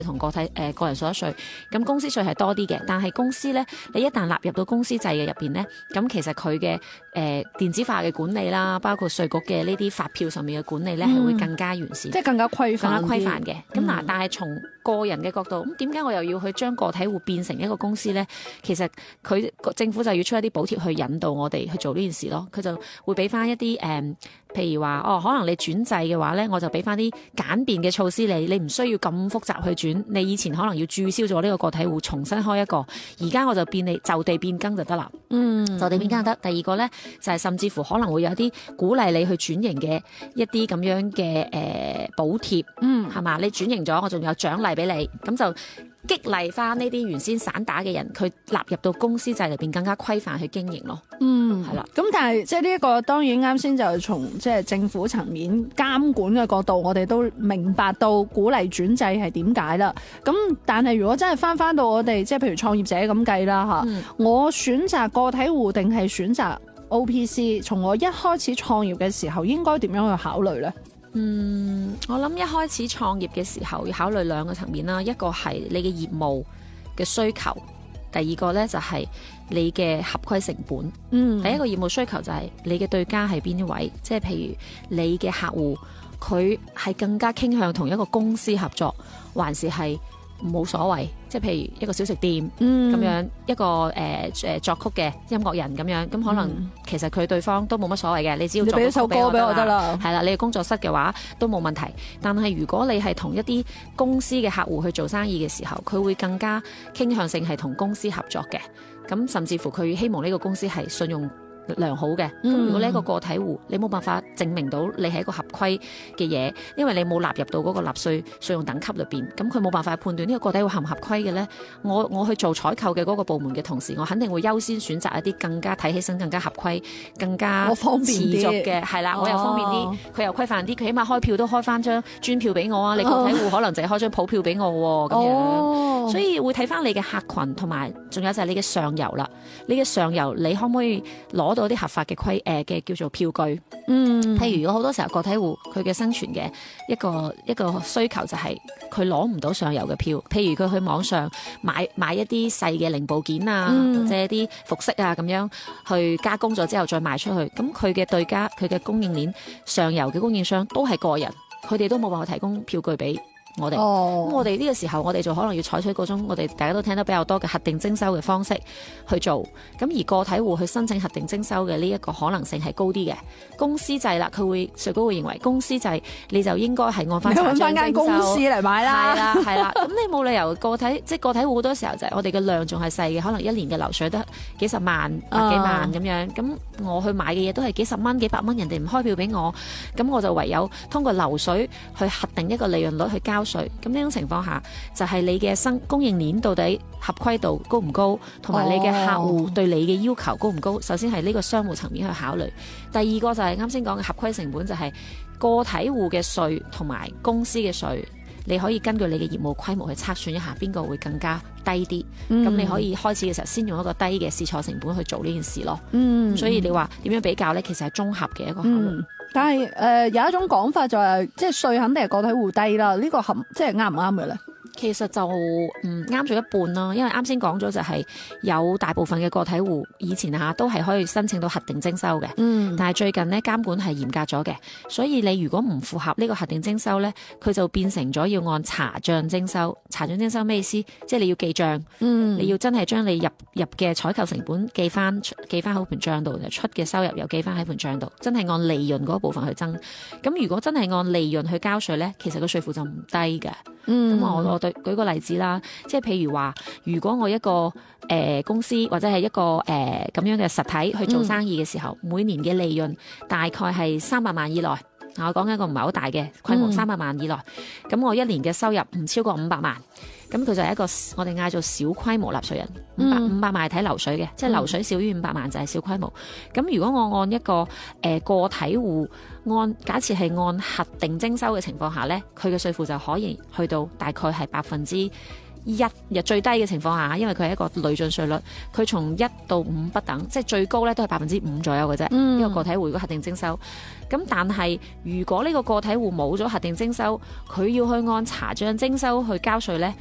同個人所得稅，咁公司稅係多啲嘅。但係公司咧，你一旦納入到公司制嘅入邊咧，咁其實佢嘅電子化嘅管理啦，包括稅局嘅呢啲發票上面嘅管理咧，係會更加完善， 即係更加規範嘅。咁嗱，但係從個人嘅角度，咁點解我又要去將個體戶變成一個公司咧？其實政府就要出一啲補貼去引導我哋去做呢件事咯。佢就會俾翻一啲譬如話可能你轉制嘅話咧，我就俾翻啲簡便嘅措施你唔需要咁複雜去轉。你以前可能要註銷咗呢個體戶，重新開一個，而家我就變你就地變更就得啦。就地變更得。第二個咧就係甚至乎可能會有一啲鼓勵你去轉型嘅一啲咁樣嘅補貼，係嘛？你轉型咗，我仲有獎勵俾你，咁就激勵翻呢啲原先散打嘅人，佢納入到公司制裏邊更加規範去經營咯。係啦。 咁但係即係呢一個當然啱先就從即係政府層面監管嘅角度，我哋都明白到鼓勵轉制係點解啦。咁但係如果真係翻到我哋即係譬如創業者咁計啦嚇，我選擇個體戶定係選擇 OPC？ 從我一開始創業嘅時候應該點樣去考慮呢？ 我諗一開始創業嘅時候要考慮兩個層面啦，一個係你嘅業務嘅需求，第二個呢就係你嘅合規成本。第一個業務需求就係你嘅對家係邊一位，即係譬如你嘅客戶佢係更加傾向同一個公司合作，還是係冇所謂，即係譬如一個小食店咁樣，一個作曲嘅音樂人咁樣，咁可能其實佢對方都冇乜所謂嘅，你只要作首歌俾我得啦，係啦，你嘅工作室嘅話都冇問題。但係如果你係同一啲公司嘅客戶去做生意嘅時候，佢會更加傾向性係同公司合作嘅，咁甚至乎佢希望呢個公司係信用良好嘅。咁如果你一個體戶，你冇辦法證明到你係一個合規嘅嘢，因為你冇納入到嗰個納稅稅用等級裏邊，咁佢冇辦法判斷呢個體戶合唔合規嘅呢。我去做採購嘅嗰個部門嘅同時，我肯定會優先選擇一啲更加睇起身更加合規、更加持續嘅，係啦，我又方便啲，佢又規範啲，佢起碼開票都開翻張專票俾我啊！你個體戶可能淨係開張普票俾我咁樣，所以會睇翻你嘅客群，同埋仲有就係你嘅上游啦。你嘅上游你可唔可以攞到啲合法嘅嘅叫做票據？譬如如果好多時候個體戶佢嘅生存嘅一個需求就係佢攞唔到上游嘅票，譬如佢去網上買一啲細嘅零部件啊，或者一啲服飾啊咁樣去加工咗之後再賣出去，咁佢嘅對家佢嘅供應鏈上游嘅供應商都係個人，佢哋都冇辦法提供票據俾我哋。咁我哋呢個時候我哋就可能要採取嗰種我哋大家都聽得比較多嘅核定徵收嘅方式去做。咁而個體戶去申請核定徵收嘅呢一個可能性係高啲嘅。公司制啦，稅局會認為公司制你就應該係按翻查章徵收， 間公司嚟買啦。 係啦。咁你冇理由個體戶好多時候就係我哋嘅量仲係細嘅，可能一年嘅流水得幾十萬、百幾萬咁樣。咁我去買嘅嘢都係幾十蚊、幾百蚊，人哋唔開票俾我，咁我就唯有通過流水去核定一個利潤率去交稅。咁呢種情況下，就係你嘅供應鏈到底合規度高唔高，同埋你嘅客戶對你嘅要求高唔高。首先係呢個商戶層面去考慮。第二個就係啱先講嘅合規成本，就係個體戶嘅稅同埋公司嘅稅，你可以根據你嘅業務規模去測算一下邊個會更加低啲。咁你可以開始嘅時候先用一個低嘅試錯成本去做呢件事咯。所以你話點樣比較呢？其實係綜合嘅一個考慮。 但係有一種講法就係，即係稅肯定係個體戶低啦。呢個即係啱唔啱嘅咧？ 其實就啱咗一半啦，因為啱先講咗就係有大部分嘅個體戶以前都係可以申請到核定徵收嘅，但係最近呢監管係嚴格咗嘅，所以你如果唔符合呢個核定徵收呢，佢就變成咗要按查賬徵收。查賬徵收咩意思？即係你要記賬，你要真係將你入嘅採購成本記翻喺盤賬度，出嘅收入又記翻喺盤賬度，真係按利潤嗰部分去增。咁如果真係按利潤去交稅呢，其實個稅負就唔低嘅。咁我舉個例子啦，即係譬如話，如果我一個公司或者係一個咁樣嘅實體去做生意嘅時候，每年嘅利潤大概係300萬以內。我講緊一個唔係好大嘅規模，300萬以內。咁我一年嘅收入唔超過500萬，咁佢就係一個我哋嗌做小規模納稅人。500萬係睇流水嘅，即係流水少於500萬就係小規模。咁如果我按一個個體戶假設係按核定徵收嘅情況下呢，佢嘅稅負就可以去到大概係 1最低嘅情況下，因為佢係一個累進稅率，佢從1到5不等，即係最高咧都係5%左右嘅啫。呢個個體戶如果核定徵收，咁但係如果呢個個體戶冇咗核定徵收，佢要去按查帳徵收去交稅咧，